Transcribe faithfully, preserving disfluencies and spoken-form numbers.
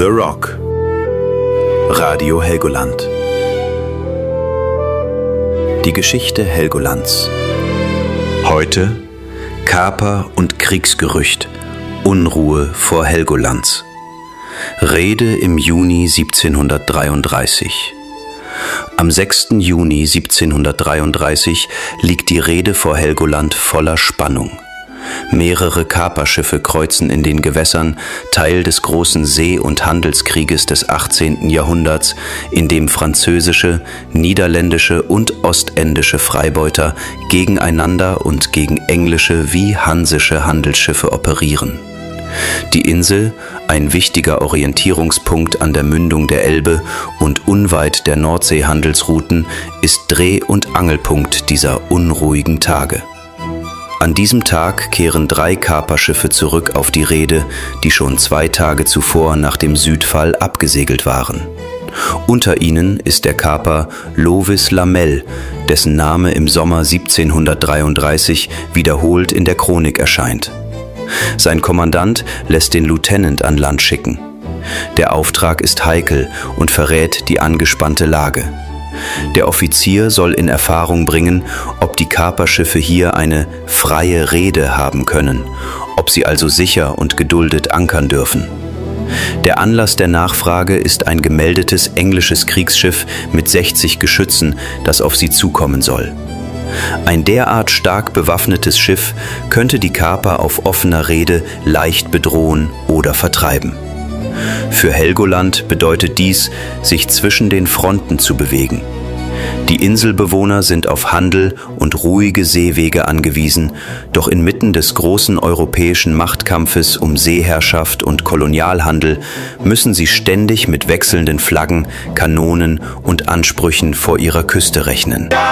The Rock. Radio Helgoland. Die Geschichte Helgolands. Heute Kaper- und Kriegsgerücht. Unruhe vor Helgolands. Rede im Juni siebzehnhundertdreiunddreißig. Am sechsten Juni siebzehnhundertdreiunddreißig liegt die Rede vor Helgoland voller Spannung. Mehrere Kaperschiffe kreuzen in den Gewässern, Teil des großen See- und Handelskrieges des achtzehnten Jahrhunderts, in dem französische, niederländische und ostendische Freibeuter gegeneinander und gegen englische wie hansische Handelsschiffe operieren. Die Insel, ein wichtiger Orientierungspunkt an der Mündung der Elbe und unweit der Nordsee-Handelsrouten, ist Dreh- und Angelpunkt dieser unruhigen Tage. An diesem Tag kehren drei Kaperschiffe zurück auf die Rede, die schon zwei Tage zuvor nach dem Südfall abgesegelt waren. Unter ihnen ist der Kaper Lovis Lamel, dessen Name im Sommer siebzehnhundertdreiunddreißig wiederholt in der Chronik erscheint. Sein Kommandant lässt den Lieutenant an Land schicken. Der Auftrag ist heikel und verrät die angespannte Lage. Der Offizier soll in Erfahrung bringen, ob die Kaperschiffe hier eine freie Rede haben können, ob sie also sicher und geduldet ankern dürfen. Der Anlass der Nachfrage ist ein gemeldetes englisches Kriegsschiff mit sechzig Geschützen, das auf sie zukommen soll. Ein derart stark bewaffnetes Schiff könnte die Kaper auf offener Rede leicht bedrohen oder vertreiben. Für Helgoland bedeutet dies, sich zwischen den Fronten zu bewegen. Die Inselbewohner sind auf Handel und ruhige Seewege angewiesen, doch inmitten des großen europäischen Machtkampfes um Seeherrschaft und Kolonialhandel müssen sie ständig mit wechselnden Flaggen, Kanonen und Ansprüchen vor ihrer Küste rechnen.